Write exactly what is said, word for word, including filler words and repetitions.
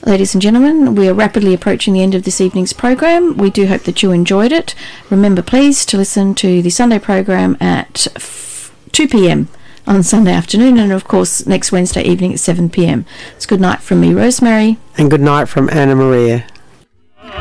Ladies and gentlemen, we are rapidly approaching the end of this evening's program. We do hope that you enjoyed it. Remember, please, to listen to the Sunday program at two p.m. on Sunday afternoon, and of course next Wednesday evening at seven p.m. It's good night from me, Rosemary. And good night from Anna Maria.